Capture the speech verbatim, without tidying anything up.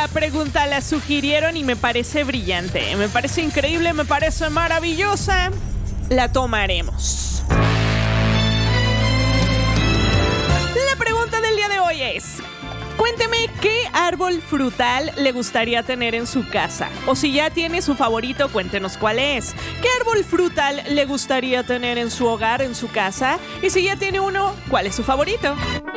Esta pregunta la sugirieron y me parece brillante, me parece increíble, me parece maravillosa. La tomaremos. La pregunta del día de hoy es: cuénteme qué árbol frutal le gustaría tener en su casa. O si ya tiene su favorito, cuéntenos cuál es. ¿Qué árbol frutal le gustaría tener en su hogar, en su casa? Y si ya tiene uno, ¿cuál es su favorito?